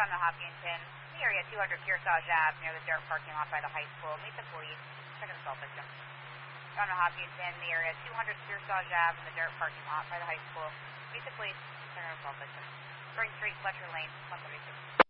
John Hopkinton, the area 200 Kearsarge Ave near the dirt parking lot by the high school. Meet the police. Second assault victim. John Hopkinton, the area 200 Kearsarge Ave in the dirt parking lot by the high school. Meet the police. Second assault victim. Spring Street, Fletcher Lane, 136.